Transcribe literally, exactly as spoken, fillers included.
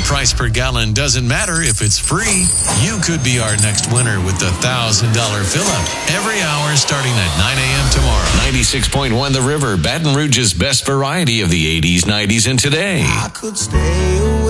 price per gallon doesn't matter if it's free. You could be our next winner with the one thousand dollars fill-up every hour starting at nine a.m. tomorrow. ninety-six point one The River, Baton Rouge's best variety of the eighties, nineties, and today. I could stay away.